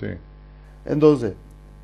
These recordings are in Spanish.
Sí, Entonces,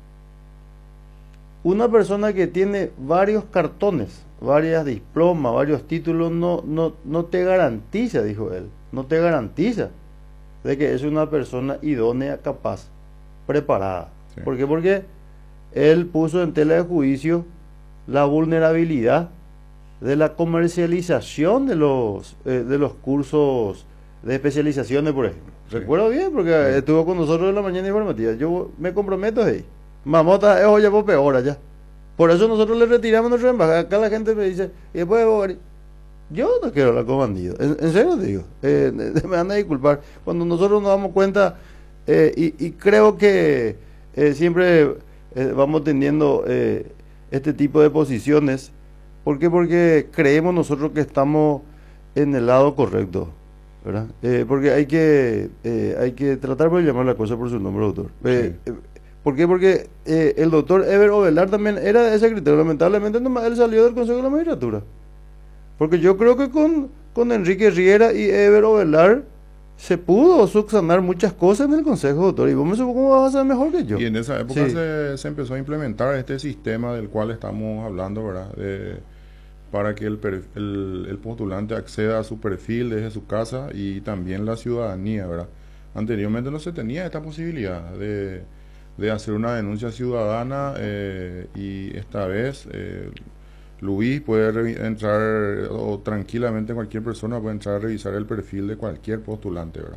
una persona que tiene varios cartones, varias diplomas, varios títulos, no te garantiza, dijo él, no te garantiza de que es una persona idónea, capaz, preparada. sí, ¿Por qué? Porque él puso en tela de juicio la vulnerabilidad de la comercialización de los cursos de especializaciones, por ejemplo. sí, Recuerdo bien porque sí. estuvo con nosotros en la mañana informativa. Yo me comprometo ahí. Mamota es olla por peor allá. Por eso nosotros le retiramos nuestra embajada. Acá la gente me dice, y después yo no quiero hablar con bandidos. En serio te digo. Me van a disculpar. Cuando nosotros nos damos cuenta, y creo que siempre vamos teniendo este tipo de posiciones. ¿Por qué? Porque creemos nosotros que estamos en el lado correcto, ¿verdad? Porque hay que tratar de llamar la cosa por su nombre, doctor. Sí. ¿Por qué? Porque el doctor Ever Ovelar también era de ese criterio. Lamentablemente nomás él salió del Consejo de la Magistratura. Porque yo creo que con Enrique Riera y Ever Ovelar se pudo subsanar muchas cosas en el Consejo, doctor. Y vos me supongo que vas a saber mejor que yo. Y en esa época Sí. se empezó a implementar este sistema del cual estamos hablando, ¿verdad? Para que el postulante acceda a su perfil desde su casa y también la ciudadanía, ¿verdad? Anteriormente no se tenía esta posibilidad de hacer una denuncia ciudadana y esta vez Luis puede entrar, o tranquilamente cualquier persona puede entrar a revisar el perfil de cualquier postulante, ¿verdad?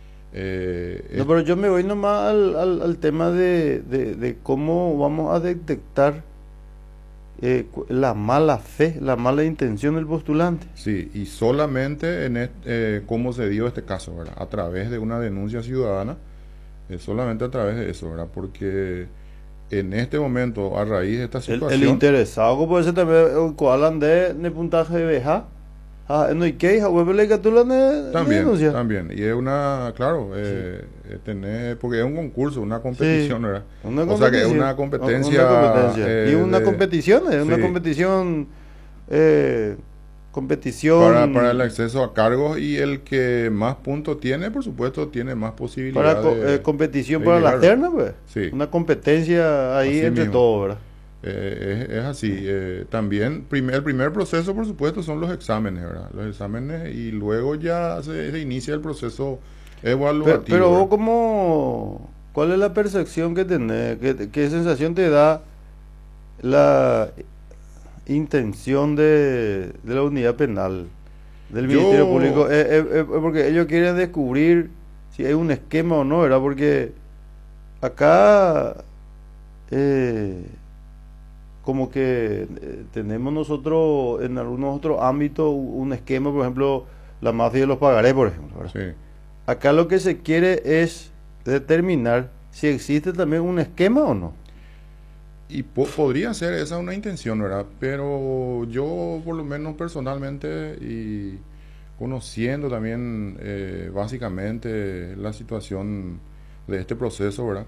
No, pero yo me voy nomás al tema de cómo vamos a detectar la mala fe, la mala intención del postulante. Sí, y solamente cómo se dio este caso, ¿verdad? A través de una denuncia ciudadana, solamente a través de eso, ¿verdad? Porque en este momento, a raíz de esta El situación, interesado puede ser también hablan de puntaje de beja. No hay que también, denuncia. también, y es una, claro, Sí, porque es un concurso, una sí, competición, ¿verdad? una O sea que es competición, una competencia una competencia. Y una de, competición, es una sí, competición, para el competición acceso a cargos y el que más puntos tiene, por supuesto, tiene más posibilidad competición de para la llegar, ¿verdad? terna, pues. Sí, Una competencia ahí así entre mismo. todos, ¿verdad? Es así. También, el primer proceso, por supuesto, son los exámenes, ¿verdad? Los exámenes y luego ya se inicia el proceso Pero evaluativo, vos ¿verdad? ¿cuál es la percepción que tenés? ¿Qué sensación te da la intención de la unidad penal, del Ministerio Público? Yo, Porque ellos quieren descubrir si hay un esquema o no, ¿verdad? Porque acá eh, como que tenemos nosotros en algunos otros ámbitos un esquema, por ejemplo, la mafia de los pagarés, por ejemplo, ¿verdad? sí. Acá lo que se quiere es determinar si existe también un esquema o no. Y podría ser esa una intención, ¿verdad? Pero yo, por lo menos personalmente, y conociendo también básicamente la situación de este proceso, ¿verdad?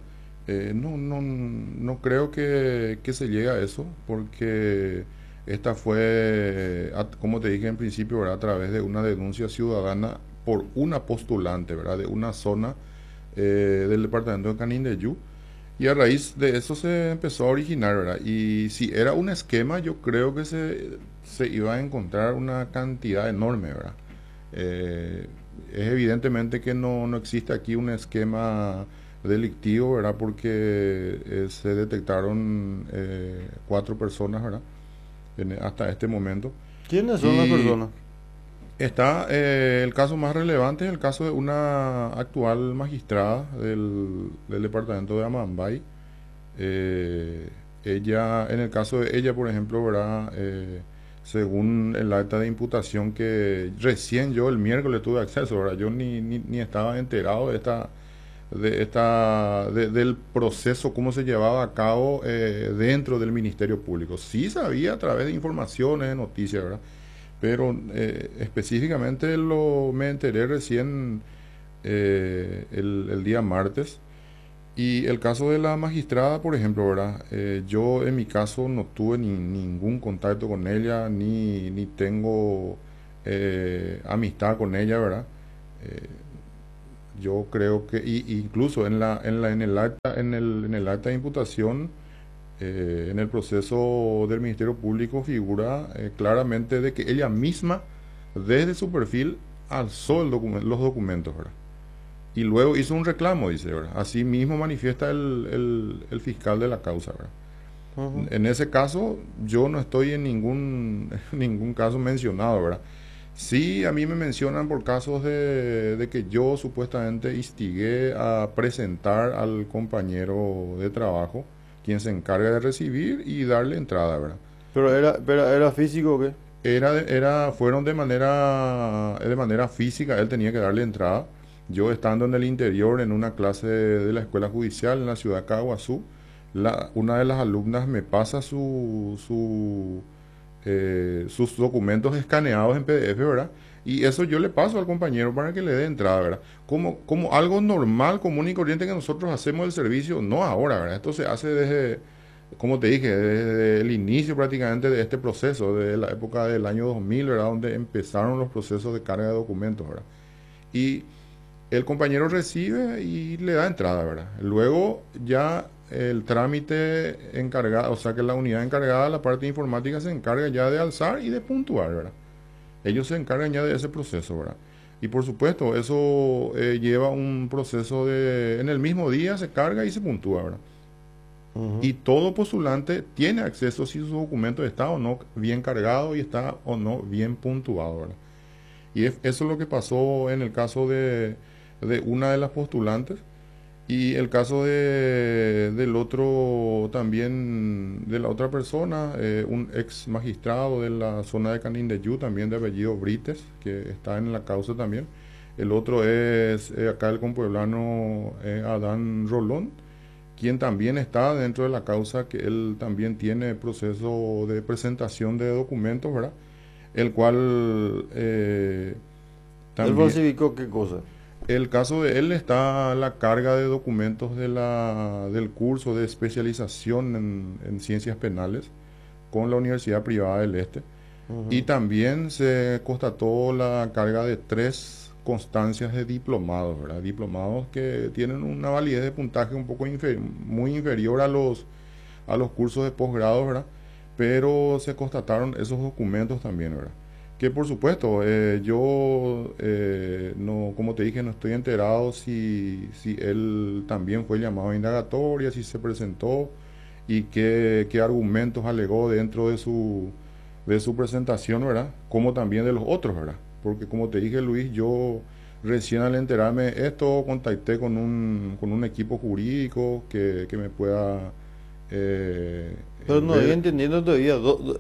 No creo que se llegue a eso, porque esta fue, como te dije en principio, ¿verdad? A través de una denuncia ciudadana por una postulante, ¿verdad? De una zona del departamento de Canindeyú. Y a raíz de eso se empezó a originar, ¿verdad? Y si era un esquema, yo creo que se iba a encontrar una cantidad enorme, ¿verdad? Eh, es evidentemente que no existe aquí un esquema delictivo, ¿verdad? Porque se detectaron 4 personas, ¿verdad? Hasta este momento. ¿Quiénes son las Y personas? está el caso más relevante, es el caso de una actual magistrada del departamento de Amambay. Ella, en el caso de ella, por ejemplo, ¿verdad? Según el acta de imputación que recién yo el miércoles tuve acceso, ¿verdad? Yo ni estaba enterado del proceso, cómo se llevaba a cabo dentro del Ministerio Público. Sí sabía a través de informaciones, de noticias, ¿verdad? Pero específicamente me enteré recién el día martes. Y el caso de la magistrada, por ejemplo, ¿verdad? Yo en mi caso no tuve ningún contacto con ella, ni tengo amistad con ella, ¿verdad? Eh, Yo creo que, incluso en el acta de imputación, en el proceso del Ministerio Público figura claramente de que ella misma, desde su perfil, alzó los documentos, ¿verdad? Y luego hizo un reclamo, dice, ¿verdad? Así mismo manifiesta el fiscal de la causa, ¿verdad? Ujú. En ese caso, yo no estoy en ningún caso mencionado, ¿verdad? Sí, a mí me mencionan por casos de que yo supuestamente instigué a presentar al compañero de trabajo, quien se encarga de recibir y darle entrada, ¿verdad? Pero era físico o qué? Fueron de manera física, él tenía que darle entrada. Yo estando en el interior, en una clase de la escuela judicial en la ciudad de Caguazú, una de las alumnas me pasa sus documentos escaneados en PDF, ¿verdad? Y eso yo le paso al compañero para que le dé entrada, ¿verdad? Como algo normal, común y corriente que nosotros hacemos el servicio, no ahora, ¿verdad? Esto se hace desde, como te dije, desde el inicio prácticamente de este proceso, de la época del año 2000, ¿verdad? Donde empezaron los procesos de carga de documentos, ¿verdad? Y el compañero recibe y le da entrada, ¿verdad? Luego ya el trámite encargado, o sea que la unidad encargada, la parte informática, se encarga ya de alzar y de puntuar, ¿verdad? Ellos se encargan ya de ese proceso, ¿verdad? Y por supuesto, eso lleva un proceso en el mismo día se carga y se puntúa, ¿verdad? Ujú. Y todo postulante tiene acceso si su documento está o no bien cargado y está o no bien puntuado, ¿verdad? Eso es lo que pasó en el caso de una de las postulantes. Y el caso del otro también, de la otra persona, un ex magistrado de la zona de Canindeyú, también de apellido Brites, que está en la causa también. El otro es acá el compueblano Adán Rolón, quien también está dentro de la causa, que él también tiene proceso de presentación de documentos, ¿verdad? El cual ¿Él también... falsificó qué cosa? El caso de él está la carga de documentos del curso de especialización en ciencias penales con la Universidad Privada del Este. Y Ujú. también se constató la carga de 3 constancias de diplomados, ¿verdad? Diplomados que tienen una validez de puntaje un poco muy inferior a los cursos de posgrado, ¿verdad? Pero se constataron esos documentos también, ¿verdad? Que por supuesto, yo no, como te dije, no estoy enterado si él también fue llamado a indagatoria, si se presentó y qué argumentos alegó dentro de su presentación, ¿verdad? Como también de los otros, ¿verdad? Porque como te dije, Luis, yo recién al enterarme de esto contacté con un equipo jurídico que me pueda Pero no estoy ver. entendiendo todavía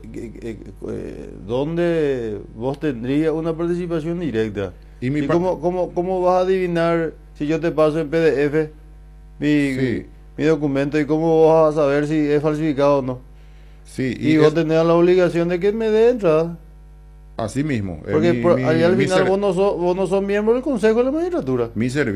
dónde vos tendrías una participación directa. Y mi ¿Y par- cómo vas a adivinar si yo te paso en PDF mi, sí, mi documento y cómo vas a saber si es falsificado o no? sí, Y vos tenés la obligación de que me dé entrada. así mismo, Porque ahí al final vos no sos miembro del Consejo de la Magistratura.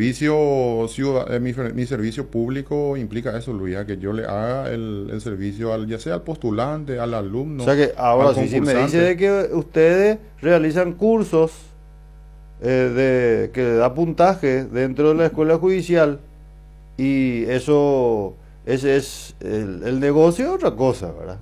mi servicio público implica eso, Luis, a que yo le haga el servicio ya sea al postulante, al O alumno, sea que al ahora sí, si me dice concursante. de que ustedes realizan cursos que da puntaje dentro de la escuela judicial y ese es el negocio es otra cosa, ¿verdad?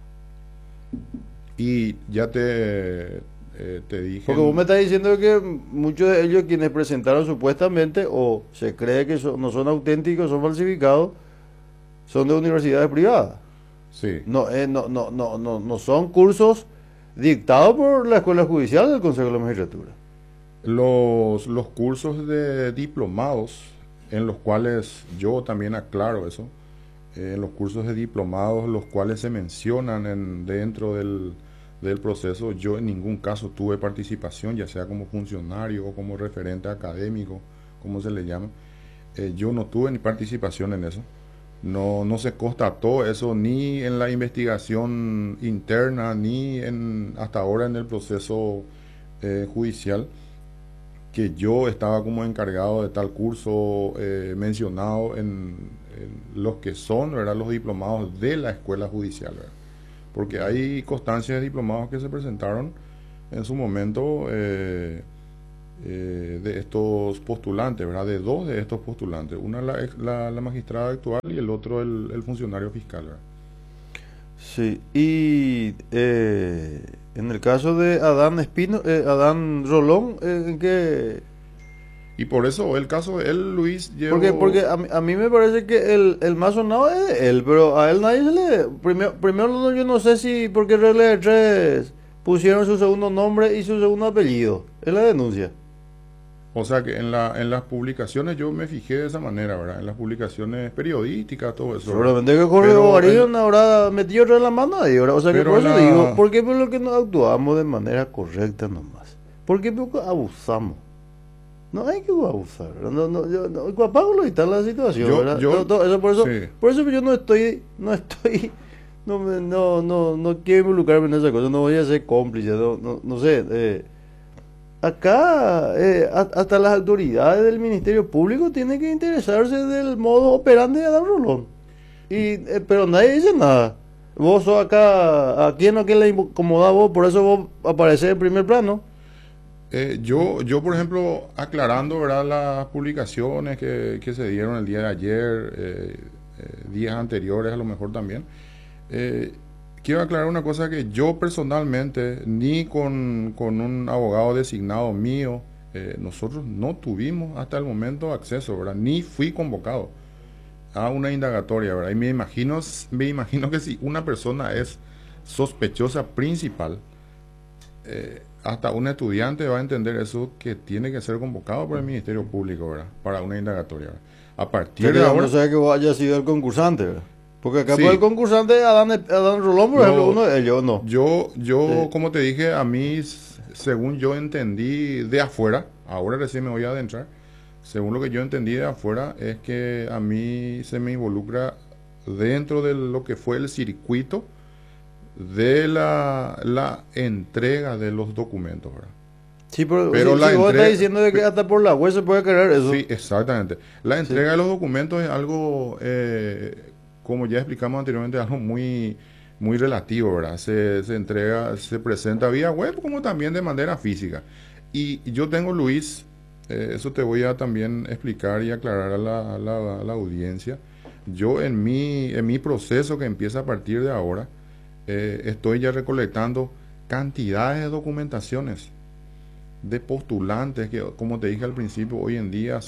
Y ya te dije, Porque vos me estás diciendo que muchos de ellos quienes presentaron supuestamente o se cree que no son auténticos, son falsificados, son de universidades privadas. sí, No son cursos dictados por la escuela judicial del Consejo de la Magistratura. los cursos de diplomados, en los cuales yo también aclaro eso, en los cursos de diplomados, los cuales se mencionan dentro del proceso, yo en ningún caso tuve participación, ya sea como funcionario o como referente académico, como se le llama. Yo no tuve ni participación en eso. No se constató eso ni en la investigación interna, ni hasta ahora en el proceso judicial, que yo estaba como encargado de tal curso mencionado en los que son, ¿verdad?, los diplomados de la escuela judicial, ¿verdad? Porque hay constancias de diplomados que se presentaron en su momento de estos postulantes, ¿verdad? De dos de estos postulantes, una la magistrada actual y el otro el funcionario fiscal, ¿verdad? Sí, y en el caso de Adán Adán Rolón, ¿en qué? Y por eso el caso de él, Luis, Porque a mí me parece que el más sonado es de él, pero a él nadie se le... Primero yo no sé si porque regla de tres pusieron su segundo nombre y su segundo apellido en la denuncia. o sea que en las publicaciones yo me fijé de esa manera, ¿verdad? En las publicaciones periodísticas, todo eso, ¿verdad? Seguramente que Jorge Pero Bogarillo en, no habrá metido otra en la mano ahí, ¿verdad? O sea que pero por en eso digo, la... ¿por qué por lo que no actuamos de manera correcta nomás? ¿Por qué porque abusamos? No hay que abusar, ¿verdad? Papá lo está la situación, ¿verdad? Eso, sí. por eso yo no quiero involucrarme en esa cosa, no voy a ser cómplice, no sé, acá hasta las autoridades del Ministerio Público tienen que interesarse del modo operandi de Adán Rolón, pero nadie dice nada. Vos sos acá, ¿a quién le incomoda a vos? Por eso vos apareces en primer plano. Yo, por ejemplo, aclarando, ¿verdad? Las publicaciones que se dieron el día de ayer, días anteriores a lo mejor también, quiero aclarar una cosa que yo personalmente, ni con un abogado designado mío, nosotros no tuvimos hasta el momento acceso, ¿verdad? Ni fui convocado a una indagatoria, ¿verdad? Y me imagino que si una persona es sospechosa principal, hasta un estudiante va a entender eso, que tiene que ser convocado por el Ministerio Público, ¿verdad? Para una indagatoria, ¿verdad? A partir de ahora... No sé que vos hayas sido el concursante, ¿verdad? Porque acá Sí, por el concursante Adán Rolón, por ejemplo, no, uno de ellos, no. yo, Sí. como te dije, a mí, según yo entendí de afuera, ahora recién me voy a adentrar, según lo que yo entendí de afuera, es que a mí se me involucra dentro de lo que fue el circuito de la entrega de los documentos, ¿verdad? Sí, pero Pero si la vos estás entrega, diciendo de que hasta por la web se puede creer eso. sí, exactamente. La Sí. entrega de los documentos es algo, como ya explicamos anteriormente, algo muy relativo, ¿verdad? Se entrega, se presenta vía web como también de manera física. Y yo tengo, Luis, eso te voy a también explicar y aclarar a la audiencia. Yo en mi proceso que empieza a partir de ahora, estoy ya recolectando cantidades de documentaciones de postulantes que, como te dije al principio, hoy en día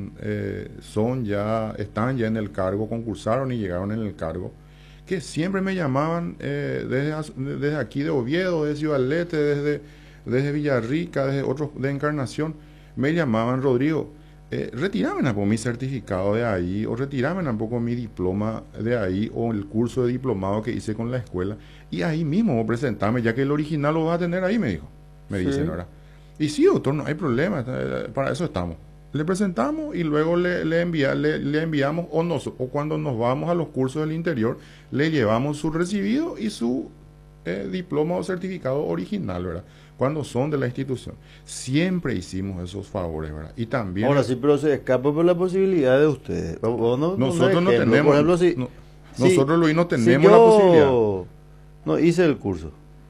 están ya en el cargo, concursaron y llegaron en el cargo, que siempre me llamaban desde aquí de Oviedo, desde Ciudad del Este, desde Villarrica, desde otros de Encarnación, me llamaban: Rodrigo, retírame un poco mi certificado de ahí, o retírame un poco mi diploma de ahí, o el curso de diplomado que hice con la escuela, y ahí mismo presentame, ya que el original lo vas a tener ahí, me dijo, me dicen Sí. ahora. Y sí, doctor, no hay problema, para eso estamos. Le presentamos y luego le enviamos, o cuando nos vamos a los cursos del interior, le llevamos su recibido y su diploma o certificado original, ¿verdad? Cuando son de la institución. Siempre hicimos esos favores, ¿verdad? Y también Ahora sí, pero se escapa por la posibilidad de ustedes. Vos nosotros no ejemplo. tenemos, Por ejemplo, nosotros, Luis, no si tenemos la posibilidad. yo no hice el curso,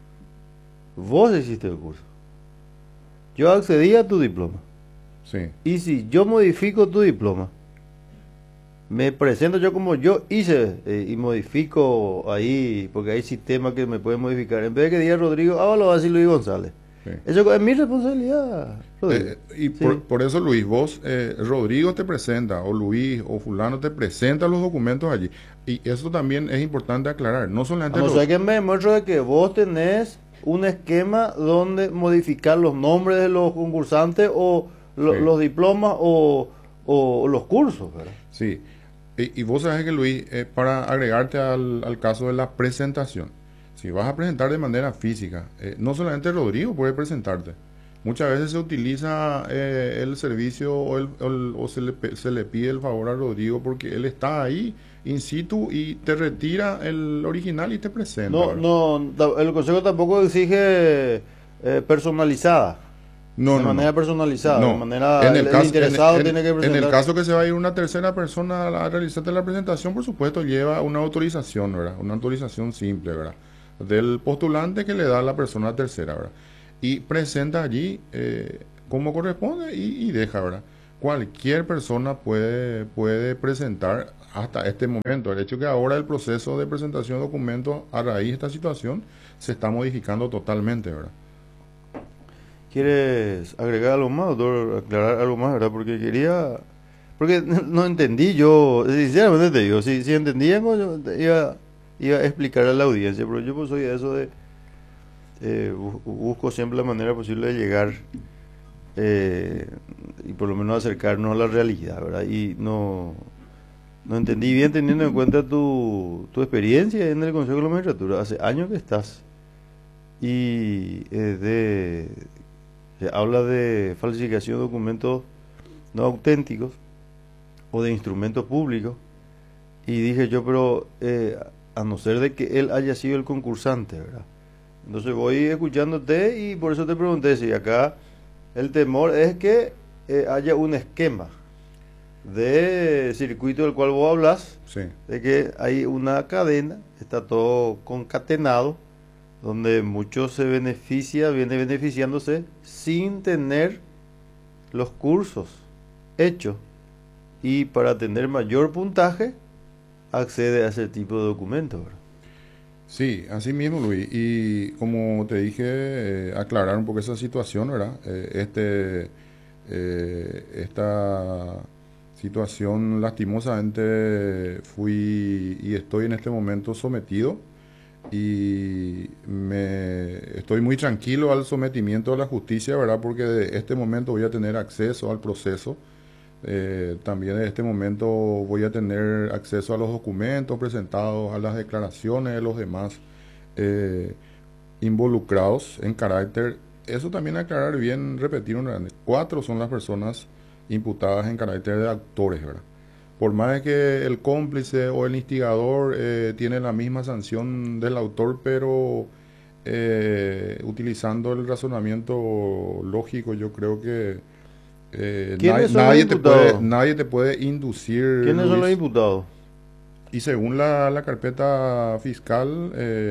vos hiciste el curso, yo accedí a tu diploma. Sí, Y si yo modifico tu diploma, me presento yo como yo hice y modifico ahí, porque hay sistemas que me pueden modificar. En vez de que diga Rodrigo, lo va a decir Luis González. sí. Eso es mi responsabilidad, Rodrigo. Y Sí. por eso, Luis, vos, Rodrigo te presenta, o Luis, o fulano te presenta los documentos allí. Y eso también es importante aclarar. No solamente O sea que me demuestro de que vos tenés un esquema donde modificar los nombres de los concursantes o Sí, los diplomas o los cursos, ¿verdad? sí. Y vos sabés que, Luis, para agregarte al caso de la presentación, si vas a presentar de manera física, no solamente Rodrigo puede presentarte. Muchas veces se utiliza el servicio o se le pide el favor a Rodrigo porque él está ahí in situ y te retira el original y te presenta, No, ¿verdad? el consejo tampoco exige personalizada, No, de no, manera no. personalizada, de No. manera En el el caso, interesado tiene que en el presentar. caso que se va a ir una tercera persona a realizarte la presentación, por supuesto, lleva una autorización, ¿verdad? Una autorización simple, ¿verdad? Del postulante que le da a la persona tercera, ¿verdad? Y presenta allí como corresponde y deja, ¿verdad? Cualquier persona puede presentar hasta este momento. El hecho que ahora el proceso de presentación de documentos a raíz de esta situación se está modificando totalmente, ¿verdad? ¿Quieres agregar algo más, doctor? Aclarar algo más, ¿verdad? Porque no entendí yo, sinceramente te digo, si entendíamos, yo iba a explicar a la audiencia, pero yo pues soy de eso de, busco siempre la manera posible de llegar y por lo menos acercarnos a la realidad, ¿verdad? Y no entendí bien teniendo en cuenta tu experiencia en el Consejo de la Magistratura. Hace años que estás y se habla de falsificación de documentos no auténticos o de instrumentos públicos. Y dije yo, pero a no ser de que él haya sido el concursante, ¿verdad? Entonces voy escuchándote y por eso te pregunté si acá el temor es que haya un esquema de circuito del cual vos hablas, Sí. de que hay una cadena, está todo concatenado, donde muchos viene beneficiándose sin tener los cursos hechos y para tener mayor puntaje accede a ese tipo de documentos, ¿verdad? Sí, así mismo, Luis. Y como te dije, aclarar un poco esa situación, ¿verdad? Esta situación, lastimosamente, fui y estoy en este momento sometido y estoy muy tranquilo al sometimiento de la justicia, ¿verdad? Porque de este momento voy a tener acceso al proceso. También en este momento voy a tener acceso a los documentos presentados, a las declaraciones de los demás eh, involucrados en carácter. Eso también aclarar bien, repetir una vez. 4 son las personas imputadas en carácter de actores, ¿verdad? Por más de que el cómplice o el instigador tiene la misma sanción del autor, pero utilizando el razonamiento lógico, yo creo que ¿Quiénes son los imputados? nadie te puede inducir, ¿Quiénes son los Luis. imputados? Y según la carpeta fiscal,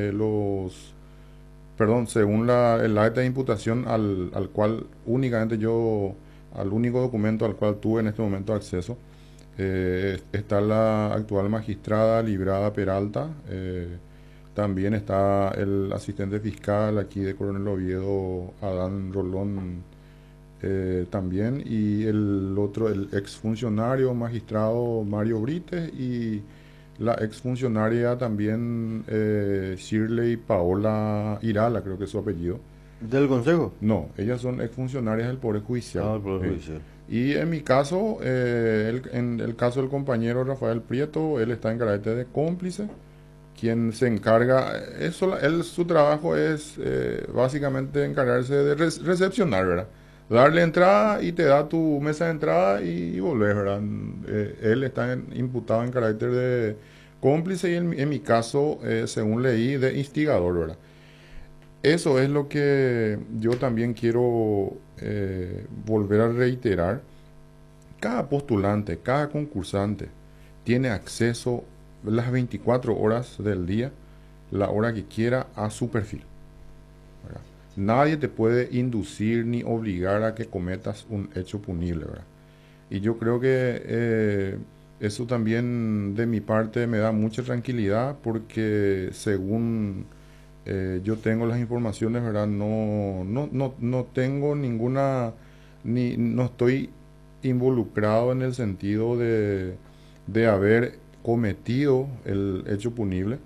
según el acta de imputación al cual únicamente al único documento al cual tuve en este momento acceso, está la actual magistrada Librada Peralta, también está el asistente fiscal aquí de Coronel Oviedo, Adán Rolón, también, y el exfuncionario magistrado Mario Brites y la exfuncionaria también Shirley Paola Irala, creo que es su apellido. ¿Del Consejo? No, ellas son exfuncionarias del Poder Judicial. Ah, el Poder Judicial. Y en mi caso, en el caso del compañero Rafael Prieto, él está en carácter de cómplice, quien se encarga, su trabajo es básicamente encargarse de recepcionar, ¿verdad? Darle entrada y te da tu mesa de entrada y volver, ¿verdad? Él está imputado en carácter de cómplice y en mi caso, según leí, de instigador, ¿verdad? Eso es lo que yo también quiero volver a reiterar. Cada postulante, cada concursante tiene acceso las 24 horas del día, la hora que quiera, a su perfil, ¿verdad? Nadie te puede inducir ni obligar a que cometas un hecho punible, ¿verdad? Y yo creo que eso también de mi parte me da mucha tranquilidad porque según yo tengo las informaciones, ¿verdad? No tengo no estoy involucrado en el sentido de haber cometido el hecho punible.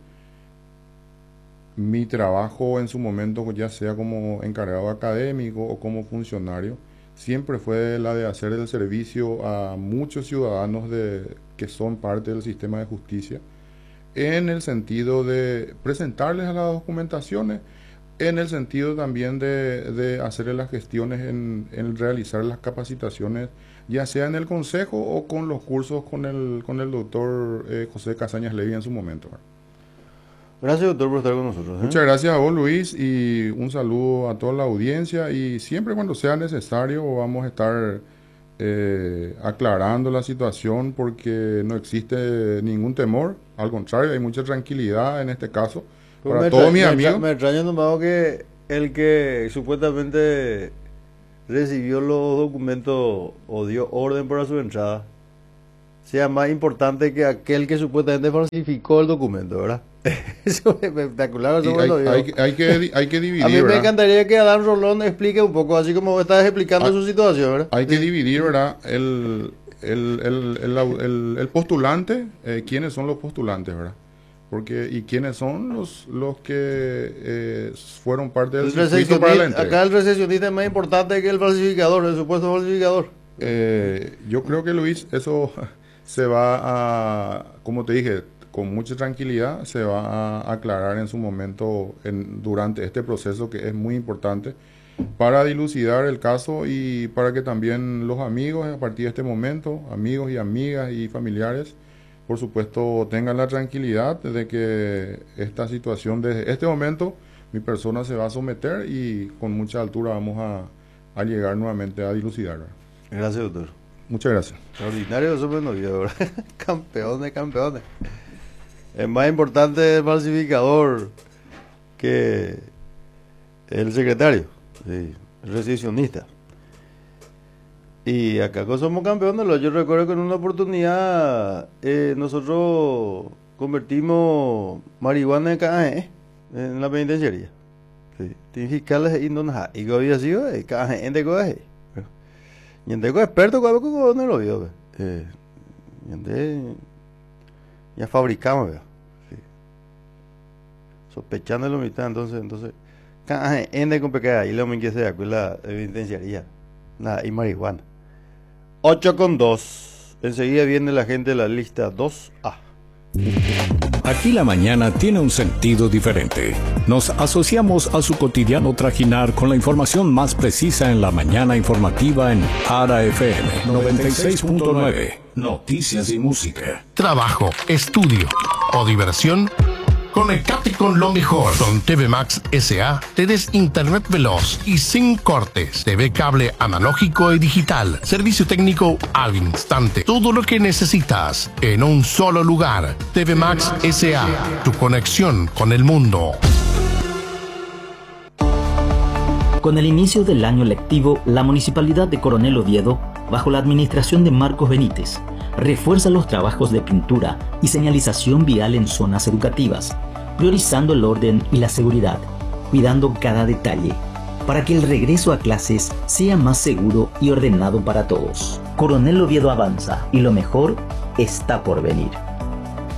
Mi trabajo en su momento, ya sea como encargado académico o como funcionario, siempre fue la de hacer el servicio a muchos ciudadanos que son parte del sistema de justicia, en el sentido de presentarles a las documentaciones, en el sentido también de hacerle las gestiones en realizar las capacitaciones, ya sea en el consejo o con los cursos con el doctor José Casañas Levy en su momento, ¿verdad? Gracias, doctor, por estar con nosotros. Muchas gracias a vos, Luis, y un saludo a toda la audiencia. Y siempre cuando sea necesario vamos a estar aclarando la situación porque no existe ningún temor. Al contrario, hay mucha tranquilidad en este caso para todos mis amigos. Me extraña nomás que el que supuestamente recibió los documentos o dio orden para su entrada sea más importante que aquel que supuestamente falsificó el documento, ¿verdad? Eso es espectacular. Eso hay que dividir. A mí me ¿verdad? encantaría que Adán Rolón explique un poco, así como estás explicando su situación, ¿verdad? Hay que dividir, ¿verdad? El postulante, quiénes son los postulantes, ¿verdad? Porque, y quiénes son los que fueron parte del circuito para la entrega. Acá el recesionista es más importante que el falsificador, el supuesto falsificador. Yo creo que, Luis, eso se va a, como te dije, con mucha tranquilidad se va a aclarar en su momento durante este proceso, que es muy importante para dilucidar el caso y para que también los amigos, a partir de este momento, amigos y amigas y familiares, por supuesto, tengan la tranquilidad de que esta situación, desde este momento, mi persona se va a someter y con mucha altura vamos a llegar nuevamente a dilucidar. Gracias, doctor. Muchas gracias. Extraordinario, eso me novio, ¿verdad? Campeones. Es más importante el falsificador que el secretario, sí, el recesionista. Y acá somos campeones. Yo recuerdo que en una oportunidad nosotros convertimos marihuana en KAE en la penitenciaría. Sí. Fiscales y no nada. Y que había sido KAE en de y en de experto no lo vio. Ya fabricamos, sí. Sospechando la mitad, entonces KAE en de con pecado y lo que sea con la penitenciaría. Nada, y marihuana. 8:02. Enseguida viene la gente de la lista 2A. Aquí la mañana tiene un sentido diferente. Nos asociamos a su cotidiano trajinar con la información más precisa en la mañana informativa en Ara FM 96.9. Noticias y música. Trabajo, estudio o diversión. Conectate con lo mejor. Con TV Max S.A. tenés internet veloz y sin cortes. TV cable analógico y digital. Servicio técnico al instante. Todo lo que necesitas en un solo lugar. TV Max S.A. Tu conexión con el mundo. Con el inicio del año lectivo, la Municipalidad de Coronel Oviedo, bajo la administración de Marcos Benítez, refuerza los trabajos de pintura y señalización vial en zonas educativas, priorizando el orden y la seguridad, cuidando cada detalle, para que el regreso a clases sea más seguro y ordenado para todos. Coronel Oviedo avanza y lo mejor está por venir.